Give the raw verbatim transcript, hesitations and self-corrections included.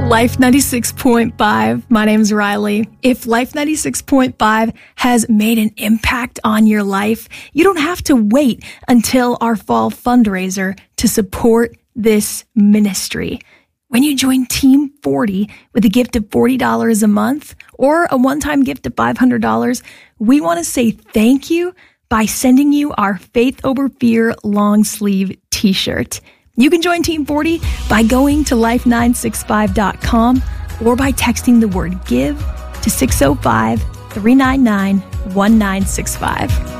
Life ninety-six point five. My name's Riley. If Life ninety-six point five has made an impact on your life, you don't have to wait until our fall fundraiser to support this ministry. When you join Team forty with a gift of forty dollars a month or a one-time gift of five hundred dollars, we want to say thank you by sending you our Faith Over Fear long sleeve t-shirt. You can join Team forty by going to life nine six five dot com or by texting the word GIVE to six oh five, three nine nine, one nine six five.